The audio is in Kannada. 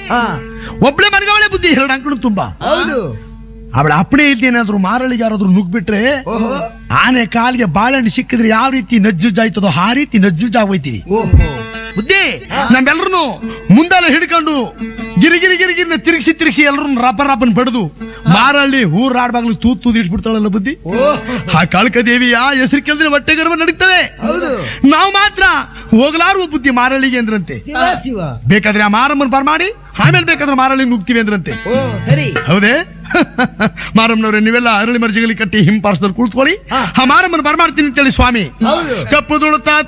ಒಬ್ಳೆ ಮನಗವಳೆ ಬುದ್ಧಿ, ಎರಡು ಅಂಕಣ ತುಂಬಾ. ಹೌದು. ಅವಳ ಅಪ್ಪಣೆ ಇದ್ದೇನಾದ್ರು ಮಾರಳಿಗೆ ಯಾರಾದ್ರೂ ನುಗ್ಬಿಟ್ರೆ ಆನೆ ಕಾಲಿಗೆ ಬಾಳೆಹಣ್ಣು ಸಿಕ್ಕಿದ್ರೆ ಯಾವ ರೀತಿ ನಜ್ಜುಜ್ಜಾಯ್ತದೋ ಆ ರೀತಿ ನಜ್ಜುಜ್ಜಾಗೋಯ್ತೀವಿ. ಬುದ್ಧಿ ನಮ್ಮೆಲ್ಲರೂ ಮುಂದೆಲ್ಲ ಹಿಡ್ಕೊಂಡು ಗಿರಿಗಿರಿಗಿರಿಗಿರಿನ ತಿರುಗಿಸಿ ಎಲ್ಲರನ್ನು ರಬ್ಬನ್ ಬಡ್ದು ಮಾರಳ್ಳಿ ಊರಾಡ್ಬಾಗ್ಲು ತೂತು ಇಟ್ಬಿಡ್ತಾಳಲ್ಲ ಬುದ್ಧಿ. ಆ ಕಾಳಕದೇವಿಯ ಹೆಸರು ಕೇಳಿದ್ರೆ ಹೊಟ್ಟೆ ಗರ್ವ ನಡೀತದೆ. ನಾವು ಮಾತ್ರ ಹೋಗ್ಲಾರುವ ಬುದ್ಧಿ ಮಾರಳ್ಳಿಗೆ ಅಂದ್ರಂತೆ. ಬೇಕಾದ್ರೆ ಆ ಮಾರಮ್ಮನ್ ಬರ್ಮಾಡಿ ಆಮೇಲೆ ಬೇಕಾದ್ರೆ ಮಾರಳ್ಳಿ ನುಗ್ತೀವಿ ಅಂದ್ರಂತೆ. ಹೌದೇ? ಮಾರಮ್ಮನವ್ರೆ, ನೀವೆಲ್ಲ ಅರಳಿ ಮರ್ಜಿಗಲಿ ಕಟ್ಟಿ ಹಿಂಪಾರ್ಸದಲ್ಲಿ ಕೂಡ್ಸ್ಕೊಳ್ಳಿ. ಆ ಮಾರಮ್ಮನ ಬರ್ಮಾಡ್ತೀನಿ ಅಂತೇಳಿ ಸ್ವಾಮಿ ಕಪ್ಪು ದುಳುತ್ತಾ